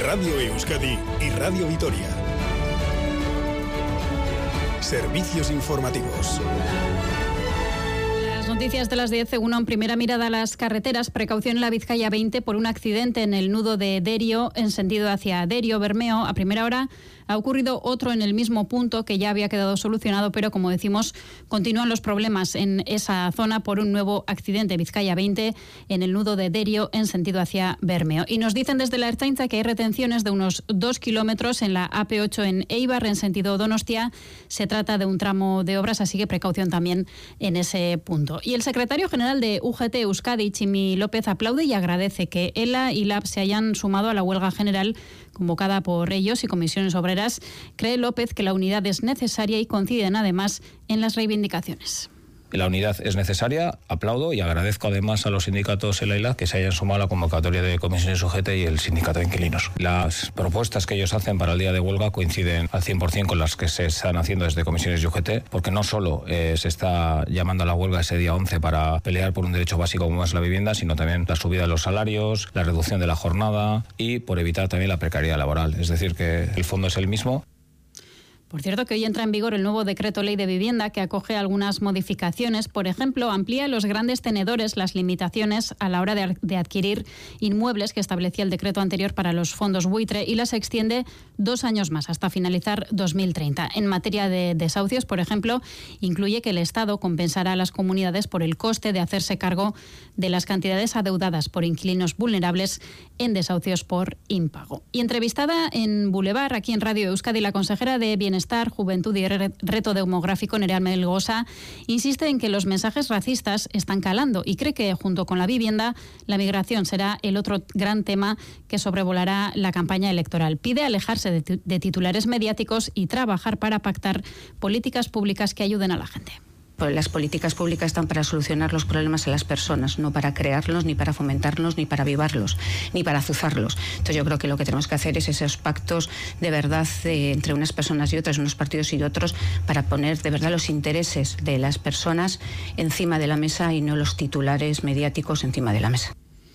Radio Euskadi y Radio Vitoria. Servicios informativos. Las noticias de las 10, en primera mirada a las carreteras. Precaución en la Vizcaya 20 por un accidente en el nudo de Derio, en sentido hacia Derio-Bermeo. A primera hora ha ocurrido otro en el mismo punto que ya había quedado solucionado, pero como decimos, continúan los problemas en esa zona por un nuevo accidente. Vizcaya 20 en el nudo de Derio, en sentido hacia Bermeo. Y nos dicen desde la Ertzaintza que hay retenciones de unos 2 kilómetros en la AP8 en Eibar, en sentido Donostia. Se trata de un tramo de obras, así que precaución también en ese punto. Y el secretario general de UGT Euskadi, Chimi López, aplaude y agradece que ELA y LAB se hayan sumado a la huelga general convocada por ellos y comisiones obreras. Cree López que la unidad es necesaria y coinciden además en las reivindicaciones. La unidad es necesaria, aplaudo y agradezco además a los sindicatos ELA y LAB que se hayan sumado a la convocatoria de comisiones UGT y el sindicato de inquilinos. Las propuestas que ellos hacen para el día de huelga coinciden al 100% con las que se están haciendo desde comisiones y UGT, porque no solo se está llamando a la huelga ese día 11 para pelear por un derecho básico como es la vivienda, sino también la subida de los salarios, la reducción de la jornada y por evitar también la precariedad laboral. Es decir, que el fondo es el mismo. Por cierto, que hoy entra en vigor el nuevo decreto ley de vivienda que acoge algunas modificaciones. Por ejemplo, amplía a los grandes tenedores las limitaciones a la hora de adquirir inmuebles que establecía el decreto anterior para los fondos buitre y las extiende 2 años más, hasta finalizar 2030. En materia de desahucios, por ejemplo, incluye que el Estado compensará a las comunidades por el coste de hacerse cargo de las cantidades adeudadas por inquilinos vulnerables en desahucios por impago. Y entrevistada en Boulevard, aquí en Radio Euskadi, la consejera de Bienestar, Juventud y Reto Demográfico, Nerea Melgosa, insiste en que los mensajes racistas están calando y cree que, junto con la vivienda, la migración será el otro gran tema que sobrevolará la campaña electoral. Pide alejarse de titulares mediáticos y trabajar para pactar políticas públicas que ayuden a la gente. Las políticas públicas están para solucionar los problemas de las personas, no para crearlos, ni para fomentarlos, ni para avivarlos, ni para azuzarlos. Entonces yo creo que lo que tenemos que hacer es esos pactos de verdad entre unas personas y otras, unos partidos y otros, para poner de verdad los intereses de las personas encima de la mesa y no los titulares mediáticos encima de la mesa.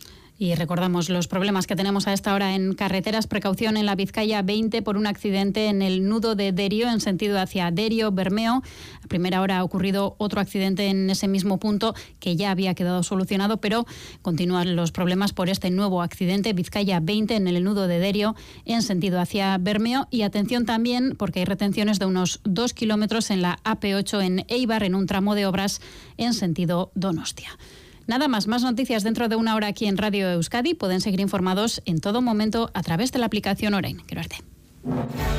Y recordamos los problemas que tenemos a esta hora en carreteras. Precaución en la Vizcaya 20 por un accidente en el nudo de Derio, en sentido hacia Derio-Bermeo. A primera hora ha ocurrido otro accidente en ese mismo punto que ya había quedado solucionado, pero continúan los problemas por este nuevo accidente. Vizcaya 20 en el nudo de Derio, en sentido hacia Bermeo. Y atención también, porque hay retenciones de unos 2 kilómetros en la AP8 en Eibar, en un tramo de obras en sentido Donostia. Nada más noticias dentro de una hora aquí en Radio Euskadi. Pueden seguir informados en todo momento a través de la aplicación Orain. Quiero verte.